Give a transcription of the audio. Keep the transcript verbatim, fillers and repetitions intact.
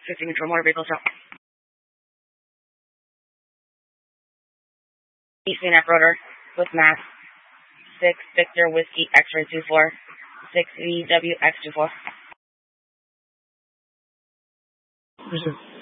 fifty control motor vehicle stop. East C N F rotor with mass six Victor Whiskey X-ray two four six V W X two four. Pursuit.